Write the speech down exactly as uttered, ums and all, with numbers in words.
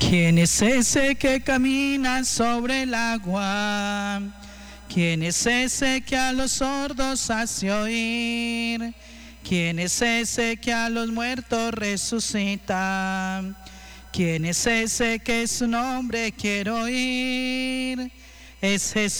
¿Quién es ese que camina sobre el agua? ¿Quién es ese que a los sordos hace oír? ¿Quién es ese que a los muertos resucita? ¿Quién es ese que su nombre quiero oír? Es Jesús.